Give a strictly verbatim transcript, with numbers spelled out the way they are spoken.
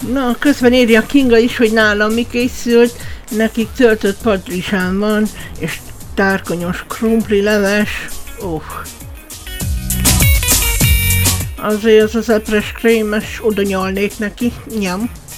Na, közben írja Kinga is, hogy nálam mi készült, nekik töltött padlizsán van, és tárkonyos krumpli leves. Oh. Azért az az epres krémes, oda nyalnék neki. Nyam.